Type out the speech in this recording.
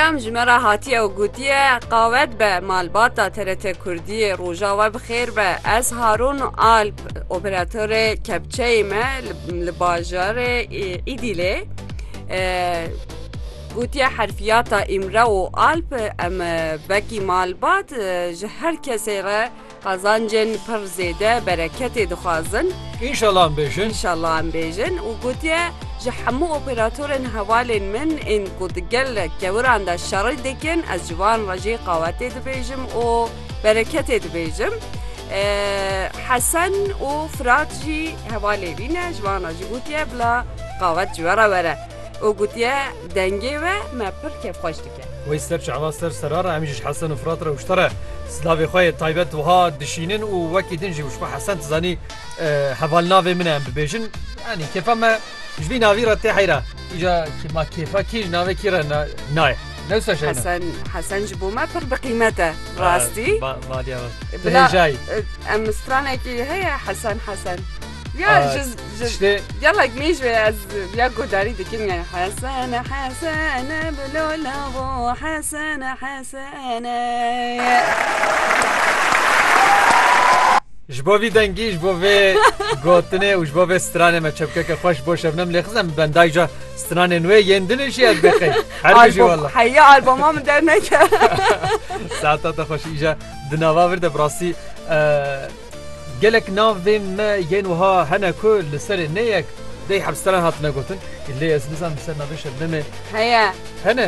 Peyam ji me re hatiye û gotiye qawet be malbata TRT Kurdiyê Rojava bi xêr be. Ez Harun Alp operatörê kepçeyê me li bajarê Îdîlê. Gotiye herfiyata İmre û Alp em vekî malbat ji her kesê re qazancên pir zêde bereketê dixwazin. İnşallah em bêjin. İnşallah em bêjin û gotiye ji hemû operatörên hevalên min ên ku di gel kewiran de şerî dikin ez ji wan re jî qawetê dibêjim û bereketê dibêjim. Hesen û Firat jî hevalê bîne ji wan re jî gotiye bila qawet ji we re were û gotiye dengê we me pir kêfxweş dike. Wê ser çawa ser serara em jî ji Hesen û Firat re wiştere silavê xwe taybet wiha dişînin û wekî din jî wişwa Hesen tizanî hevalnavê min e em bibêjin yanî kêfa me ji vî navî re tê heyra îja ma kêfa kî ji navê kî re naye newsa şey Hesen ji bo me pir bi qîmet e rastî maliya dilêjayî em stranekî heye Hesen ya yalak mêj ve ez ya godarî dikim yani Hesen bilolavo Hesen ji bo vî dengî ji bo vê gotinê û ji bo vê stranê me çepkeke xweş bo şebnem lê xizem ben dayca stranên wê yên dilê jî ez bixey her jî wala heya alboma min derneke saeta te xweşî îja di nava vir de bi rastî gelek navê me yên wiha hene ku li serê neyek dê hebsteran hatine gotin lê ez nizam li ser navê şebnemê heye hene